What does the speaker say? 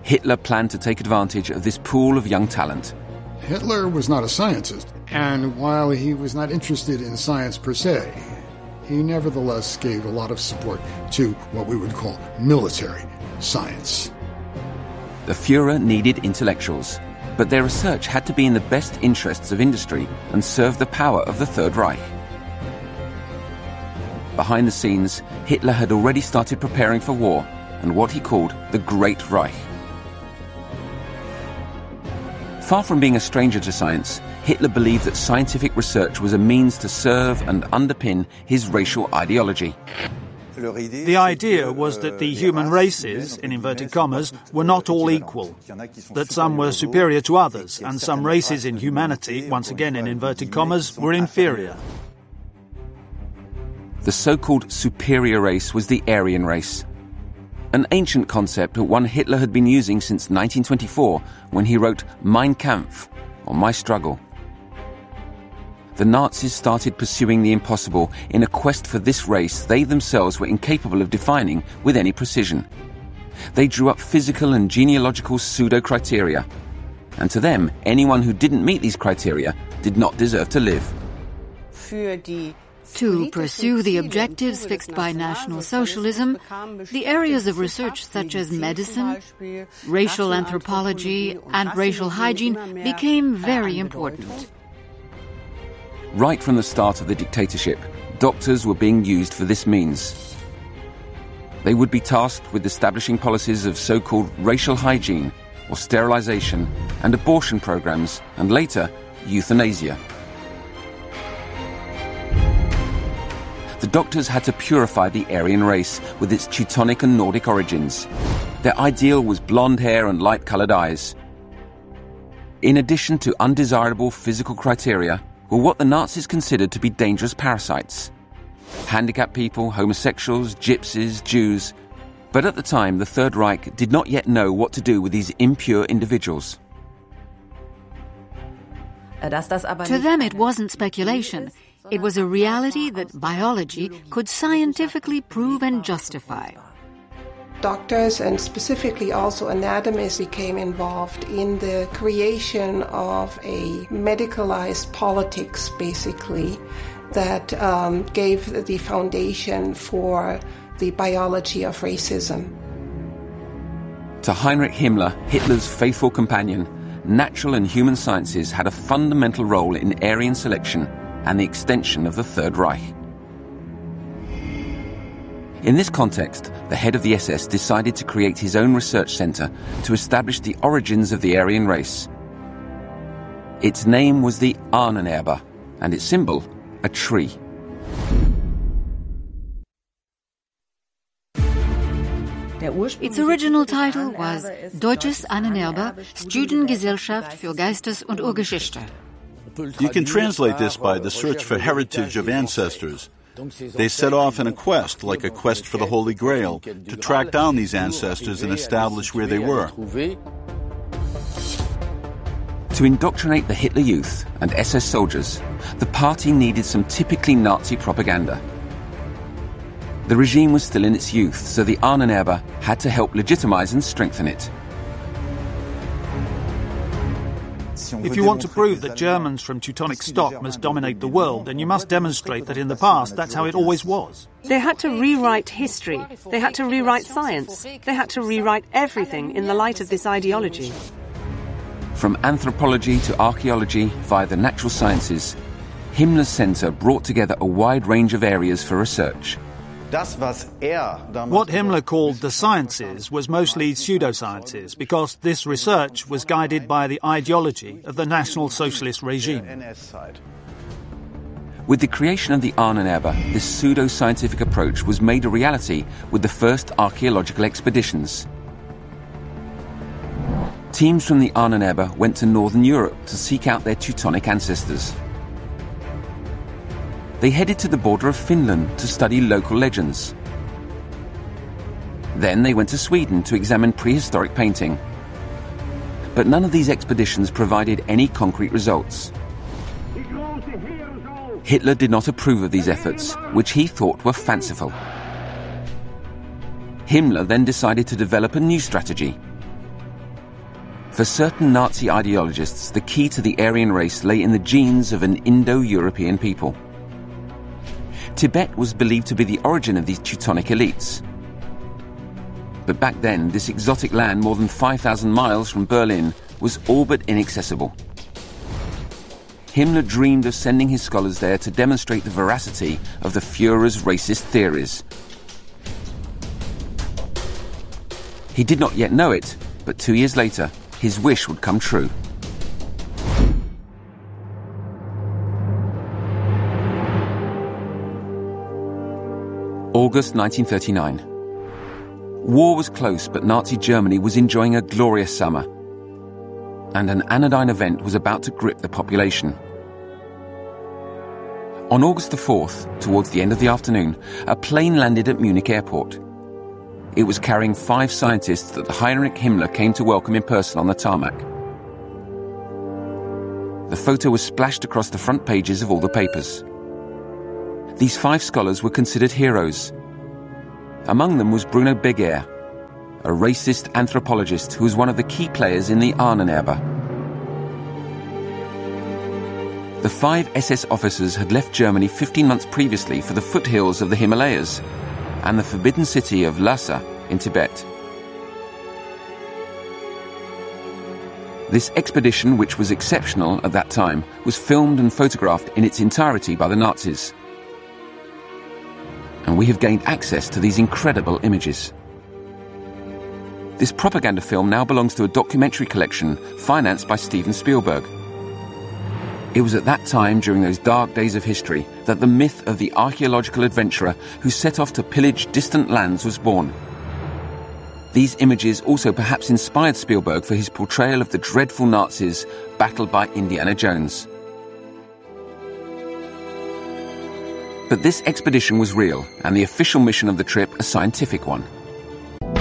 Hitler planned to take advantage of this pool of young talent. Hitler was not a scientist, and while he was not interested in science per se, he nevertheless gave a lot of support to what we would call military science. The Führer needed intellectuals, but their research had to be in the best interests of industry and serve the power of the Third Reich. Behind the scenes, Hitler had already started preparing for war and what he called the Great Reich. Far from being a stranger to science, Hitler believed that scientific research was a means to serve and underpin his racial ideology. The idea was that the human races, in inverted commas, were not all equal, that some were superior to others, and some races in humanity, once again in inverted commas, were inferior. The so-called superior race was the Aryan race, an ancient concept that one Hitler had been using since 1924 when he wrote Mein Kampf, or My Struggle. The Nazis started pursuing the impossible in a quest for this race they themselves were incapable of defining with any precision. They drew up physical and genealogical pseudo-criteria, and to them, anyone who didn't meet these criteria did not deserve to live. To pursue the objectives fixed by National Socialism, the areas of research such as medicine, racial anthropology, and racial hygiene became very important. Right from the start of the dictatorship, doctors were being used for this means. They would be tasked with establishing policies of so-called racial hygiene, or sterilization, and abortion programs, and later, euthanasia. The doctors had to purify the Aryan race with its Teutonic and Nordic origins. Their ideal was blonde hair and light-colored eyes. In addition to undesirable physical criteria, were what the Nazis considered to be dangerous parasites. Handicapped people, homosexuals, gypsies, Jews. But at the time, the Third Reich did not yet know what to do with these impure individuals. To them, it wasn't speculation. It was a reality that biology could scientifically prove and justify. Doctors and specifically also anatomists became involved in the creation of a medicalized politics, basically, that gave the foundation for the biology of racism. To Heinrich Himmler, Hitler's faithful companion, natural and human sciences had a fundamental role in Aryan selection and the extension of the Third Reich. In this context, the head of the SS decided to create his own research center to establish the origins of the Aryan race. Its name was the Ahnenerbe, and its symbol, a tree. Its original title was Deutsches Ahnenerbe, Studiengesellschaft für Geistes- und Urgeschichte. You can translate this by the search for heritage of ancestors. They set off in a quest, like a quest for the Holy Grail, to track down these ancestors and establish where they were. To indoctrinate the Hitler Youth and SS soldiers, the party needed some typically Nazi propaganda. The regime was still in its youth, so the Ahnenerbe had to help legitimize and strengthen it. If you want to prove that Germans from Teutonic stock must dominate the world, then you must demonstrate that in the past that's how it always was. They had to rewrite history. They had to rewrite science. They had to rewrite everything in the light of this ideology. From anthropology to archaeology via the natural sciences, Himmler's center brought together a wide range of areas for research. What Himmler called the sciences was mostly pseudosciences, because this research was guided by the ideology of the National Socialist regime. With the creation of the Ahnenerbe, this pseudo-scientific approach was made a reality with the first archaeological expeditions. Teams from the Ahnenerbe went to Northern Europe to seek out their Teutonic ancestors. They headed to the border of Finland to study local legends. Then they went to Sweden to examine prehistoric painting. But none of these expeditions provided any concrete results. Hitler did not approve of these efforts, which he thought were fanciful. Himmler then decided to develop a new strategy. For certain Nazi ideologists, the key to the Aryan race lay in the genes of an Indo-European people. Tibet was believed to be the origin of these Teutonic elites. But back then, this exotic land more than 5,000 miles from Berlin was all but inaccessible. Himmler dreamed of sending his scholars there to demonstrate the veracity of the Führer's racist theories. He did not yet know it, but 2 years later, his wish would come true. August 1939. War was close, but Nazi Germany was enjoying a glorious summer. And an anodyne event was about to grip the population. On August the 4th, towards the end of the afternoon, a plane landed at Munich airport. It was carrying 5 scientists that Heinrich Himmler came to welcome in person on the tarmac. The photo was splashed across the front pages of all the papers. These 5 scholars were considered heroes. Among them was Bruno Beguer, a racist anthropologist who was one of the key players in the Ahnenerbe. The 5 SS officers had left Germany 15 months previously for the foothills of the Himalayas and the forbidden city of Lhasa in Tibet. This expedition, which was exceptional at that time, was filmed and photographed in its entirety by the Nazis. And we have gained access to these incredible images. This propaganda film now belongs to a documentary collection financed by Steven Spielberg. It was at that time, during those dark days of history, that the myth of the archaeological adventurer who set off to pillage distant lands was born. These images also perhaps inspired Spielberg for his portrayal of the dreadful Nazis battled by Indiana Jones. But this expedition was real, and the official mission of the trip a scientific one.